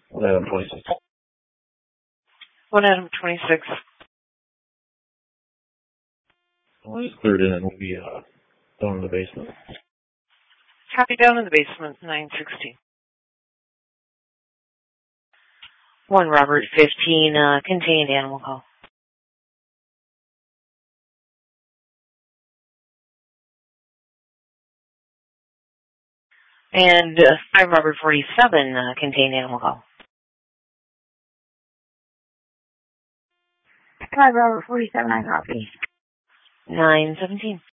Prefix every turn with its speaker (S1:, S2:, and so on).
S1: One Adam 26.
S2: 1 Adam 26.
S1: Well, it's cleared in and we'll be down in the basement.
S2: Copy down in the basement, 916. 1 Robert 15, contained animal call. And 5 Robert 47, contained animal call.
S3: 5 Robert 47, I copy.
S2: 917.